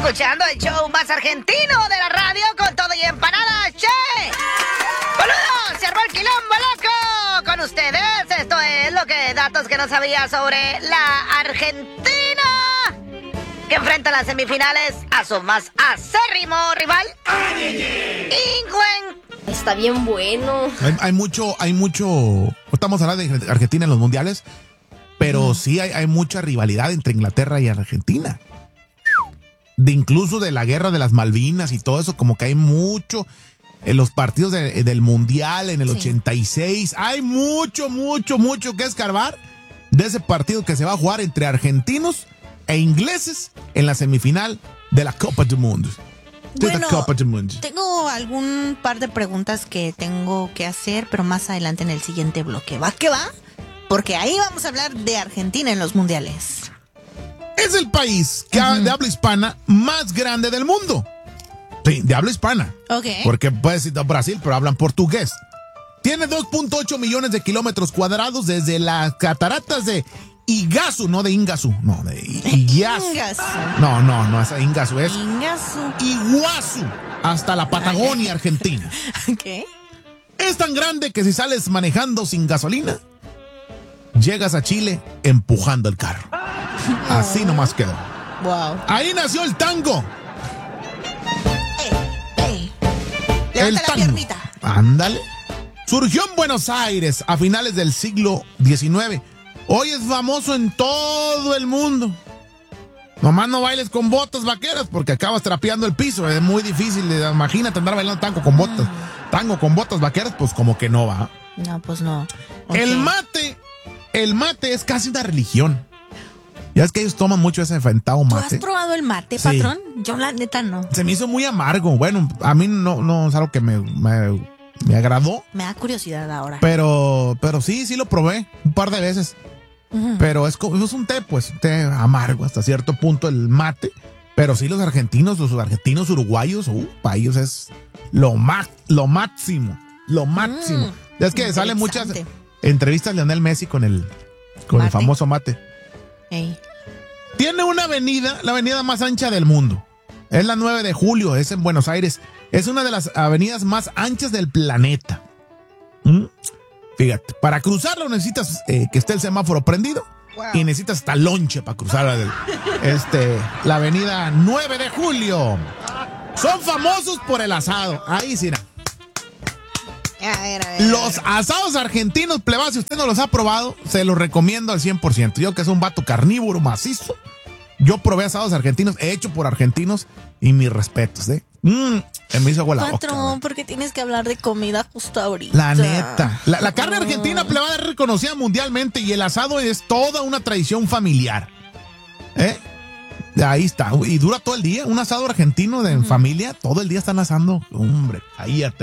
escuchando el show más argentino de la radio con todo y empanadas, ¡che! ¡Boludo! ¡Se armó el quilombo, loco! Con ustedes, esto es datos que no sabía sobre la Argentina, que enfrenta las semifinales a su más acérrimo rival, Ingwen. Está bien bueno. Hay mucho. Estamos hablando de Argentina en los mundiales, pero sí hay mucha rivalidad entre Inglaterra y Argentina. Incluso de la guerra de las Malvinas y todo eso, como que hay mucho en los partidos del mundial en el 86. Hay mucho que escarbar de ese partido que se va a jugar entre argentinos e ingleses en la semifinal de la Copa del Mundo. Bueno, tengo algún par de preguntas que tengo que hacer, pero más adelante en el siguiente bloque. ¿Va que va? Porque ahí vamos a hablar de Argentina en los mundiales. Es el país de habla hispana más grande del mundo. Sí, de habla hispana. Ok. Porque puedes ir a Brasil, pero hablan portugués. Tiene 2.8 millones de kilómetros cuadrados desde las cataratas de Iguazú, no de Ingazu, no, de Iguazú. No, esa Ingazu es Iguazú, hasta la Patagonia, Argentina. ¿Qué? Es tan grande que si sales manejando sin gasolina, llegas a Chile empujando el carro. Así nomás quedó. Wow. Ahí nació el tango. Levanta la piernita. Ándale. Surgió en Buenos Aires a finales del siglo XIX. Hoy es famoso en todo el mundo. Nomás no bailes con botas vaqueras porque acabas trapeando el piso. Es muy difícil. Imagínate andar bailando tango con botas. Tango con botas vaqueras, pues como que no va. No, pues no. Okay. El mate es casi una religión. Ya es que ellos toman mucho ese enfrentado mate. ¿Tú has probado el mate, patrón? Yo la neta no. Se me hizo muy amargo. Bueno, a mí no es algo que me agradó. Me da curiosidad ahora. Pero sí lo probé un par de veces. Pero es un té, pues, un té amargo hasta cierto punto el mate. Pero sí los argentinos uruguayos, para ellos es lo máximo. Ya es que salen muchas entrevistas de Lionel Messi con el famoso mate. Ey. Tiene una avenida, la avenida más ancha del mundo. Es la 9 de julio, es en Buenos Aires. Es una de las avenidas más anchas del planeta. Fíjate, para cruzarlo necesitas que esté el semáforo prendido. Wow. Y necesitas hasta lonche para cruzar la avenida 9 de julio. Son famosos por el asado. Ahí sí. A ver. Los asados argentinos, plebas, si usted no los ha probado, se los recomiendo al 100%. Yo que soy un vato carnívoro macizo, yo probé asados argentinos, hecho por argentinos, y mis respetos, me hizo agua la boca. Patrón, ¿por qué tienes que hablar de comida justo ahorita? La neta. La carne argentina, plebada, es reconocida mundialmente y el asado es toda una tradición familiar. Ahí está. Y dura todo el día. Un asado argentino en familia, todo el día están asando. Hombre, ahí